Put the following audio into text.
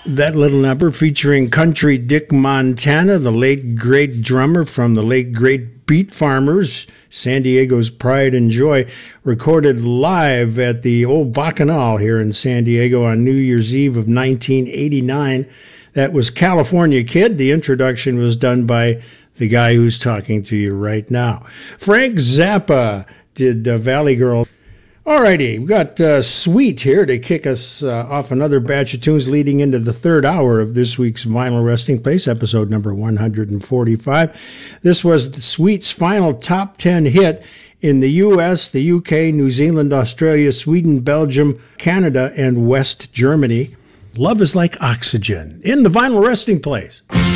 That little number featuring Country Dick Montana, the late great drummer from the late great Beat Farmers, San Diego's pride and joy, recorded live at the old Bacchanal here in San Diego on New Year's Eve of 1989. That was California Kid. The introduction was done by the guy who's talking to you right now. Frank Zappa did Valley Girl. Alrighty, we've got Sweet here to kick us off another batch of tunes leading into the third hour of this week's Vinyl Resting Place, episode number 145. This was Sweet's final top 10 hit in the U.S., the U.K., New Zealand, Australia, Sweden, Belgium, Canada, and West Germany. Love is Like Oxygen in the Vinyl Resting Place.